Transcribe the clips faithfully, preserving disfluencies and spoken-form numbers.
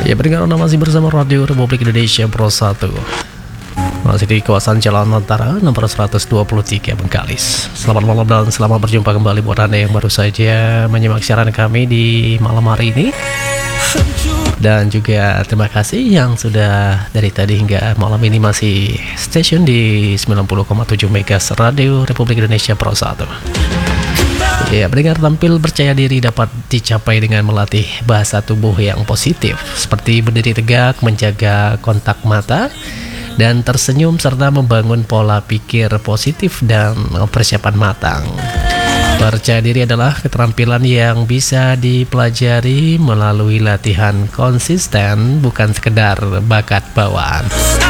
Ya, pendengar Anda masih bersama Radio Republik Indonesia Pro satu. Masih di kawasan Jalan Antara nomor seratus dua puluh tiga Bengkalis. Selamat malam dan selamat berjumpa kembali buat Anda yang baru saja menyimak siaran kami di malam hari ini. Dan juga terima kasih yang sudah dari tadi hingga malam ini masih stasiun di sembilan puluh koma tujuh Megahertz Radio Republik Indonesia Pro satu. Ya, pendengar, tampil percaya diri dapat dicapai dengan melatih bahasa tubuh yang positif, seperti berdiri tegak, menjaga kontak mata, dan tersenyum, serta membangun pola pikir positif dan persiapan matang. Percaya diri adalah keterampilan yang bisa dipelajari melalui latihan konsisten, bukan sekedar bakat bawaan.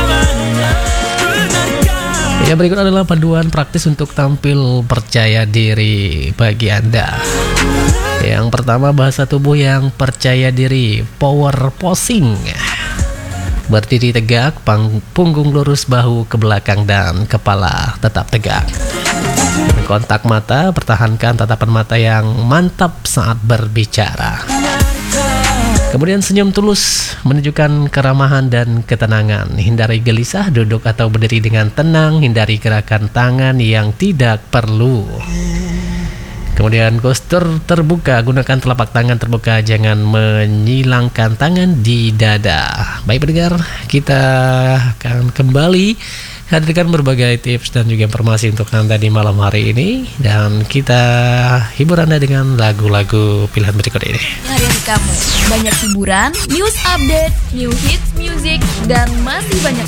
Ya, berikut adalah panduan praktis untuk tampil percaya diri bagi Anda. Yang pertama, bahasa tubuh yang percaya diri, power posing. Berdiri tegak, punggung lurus, bahu ke belakang, dan kepala tetap tegak. Kontak mata, pertahankan tatapan mata yang mantap saat berbicara. Kemudian senyum tulus, menunjukkan keramahan dan ketenangan. Hindari gelisah, duduk atau berdiri dengan tenang. Hindari gerakan tangan yang tidak perlu. Kemudian postur terbuka, gunakan telapak tangan terbuka, jangan menyilangkan tangan di dada. Baik pendengar, kita akan kembali hadirkan berbagai tips dan juga informasi untuk Anda di malam hari ini. Dan kita hibur Anda dengan lagu-lagu pilihan berikut ini. Hari kamu, banyak hiburan, news update, new hits music, dan masih banyak